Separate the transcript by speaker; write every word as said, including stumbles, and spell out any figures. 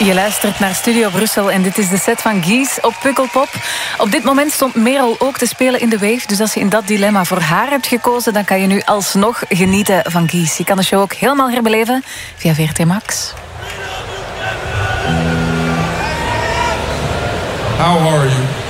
Speaker 1: Je luistert naar Studio Brussel en dit is de set van Guise op Pukkelpop. Op dit moment stond Merel ook te spelen in de Wave. Dus als je in dat dilemma voor haar hebt gekozen, dan kan je nu alsnog genieten van Guise. Je kan de show ook helemaal herbeleven via V R T Max.
Speaker 2: How are you?